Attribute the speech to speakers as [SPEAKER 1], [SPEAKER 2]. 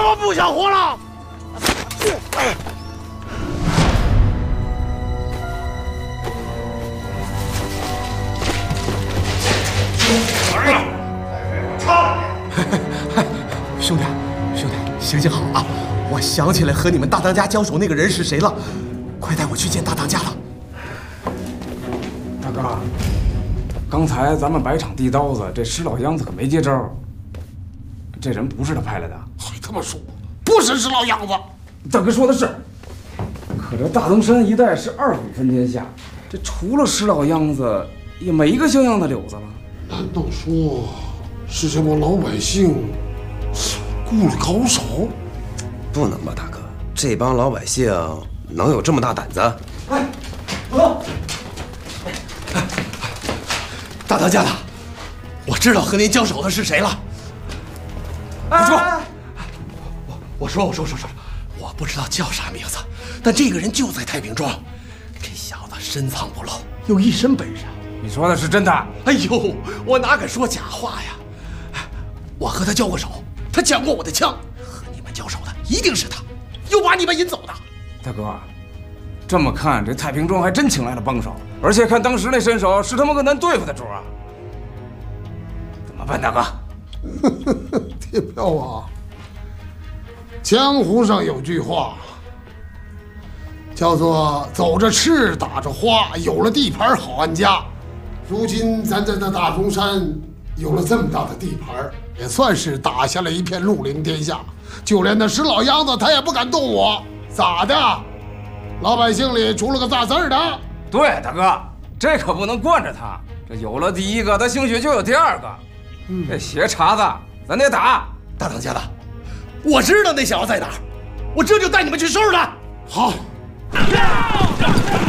[SPEAKER 1] 么不想活了？
[SPEAKER 2] 兄弟，行行好啊！我想起来和你们大当家交手那个人是谁了，快带我去见大当家了。
[SPEAKER 3] 大哥，刚才咱们摆场递刀子，这石老样子可没接招。这人不是他派来的。
[SPEAKER 1] 还他妈说不是石老样子？
[SPEAKER 3] 大哥说的是。可这大东山一带是2府分天下，这除了石老样子，也没个像样的柳子了。
[SPEAKER 1] 难道说是这帮老百姓雇了高手？
[SPEAKER 4] 不能吧，大哥，这帮老百姓能有这么大胆子？
[SPEAKER 2] 哎，走！大当家的，我知道和您交手的是谁了。
[SPEAKER 3] 不说，
[SPEAKER 2] 我说，我不知道叫啥名字，但这个人就在太平庄。这小子深藏不露，有一身本事。
[SPEAKER 3] 你说的是真的？
[SPEAKER 2] 哎呦，我哪敢说假话呀！我和他交过手，他抢过我的枪，和你们交手的一定是他，又把你们引走的。
[SPEAKER 3] 大哥，这么看，这太平庄还真请来了帮手，而且看当时那身手，是他妈个难对付的主啊！怎么办，大哥？
[SPEAKER 1] 铁票啊，江湖上有句话，叫做“走着吃，打着花，有了地盘好安家”。如今咱在这大东山有了这么大的地盘，也算是打下了一片绿林天下。就连那石老样子他也不敢动我，咋的？老百姓里出了个大字儿的？
[SPEAKER 3] 对，大哥，这可不能惯着他。这有了第一个，他兴许就有第二个。这鞋茬子，咱得打。
[SPEAKER 2] 大当家的，我知道那小子在哪儿，我这就带你们去收拾他。
[SPEAKER 1] 好。